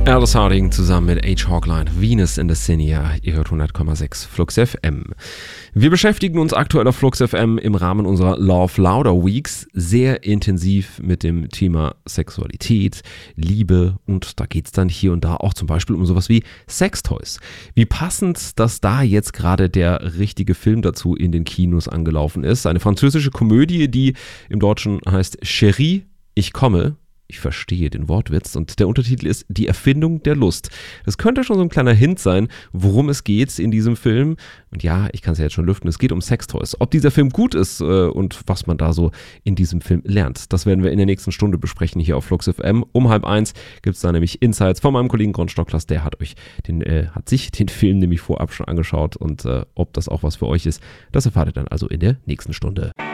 Alice Harding zusammen mit H-Hawkline, Venus in the Cinia. Ihr hört 100,6 Flux FM. Wir beschäftigen uns aktuell auf Flux FM im Rahmen unserer Love Louder Weeks sehr intensiv mit dem Thema Sexualität, Liebe und da geht es dann hier und da auch zum Beispiel um sowas wie Sextoys. Wie passend, dass da jetzt gerade der richtige Film dazu in den Kinos angelaufen ist. Eine französische Komödie, die im Deutschen heißt Chérie, ich komme. Ich verstehe den Wortwitz und der Untertitel ist Die Erfindung der Lust. Das könnte schon so ein kleiner Hint sein, worum es geht in diesem Film. Und ja, ich kann es ja jetzt schon lüften, es geht um Sextoys. Ob dieser Film gut ist und was man da so in diesem Film lernt, das werden wir in der nächsten Stunde besprechen hier auf Flux FM. Um 12:30 gibt es da nämlich Insights von meinem Kollegen Ron Stocklas. Der hat sich den Film nämlich vorab schon angeschaut und ob das auch was für euch ist, das erfahrt ihr dann also in der nächsten Stunde.